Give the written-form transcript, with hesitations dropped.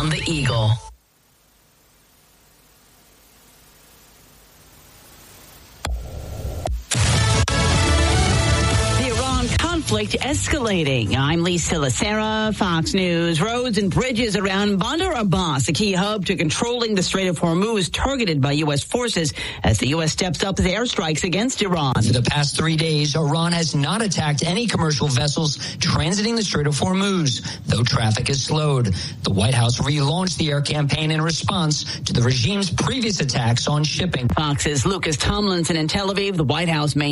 on the Eagle. Conflict escalating. I'm Lisa Lacera, Fox News. Roads and bridges around Bandar Abbas, a key hub to controlling the Strait of Hormuz, targeted by U.S. forces as the U.S. steps up its airstrikes against Iran. For the past 3 days, Iran has not attacked any commercial vessels transiting the Strait of Hormuz, though traffic has slowed. The White House relaunched the air campaign in response to the regime's previous attacks on shipping. Fox's Lucas Tomlinson in Tel Aviv. The White House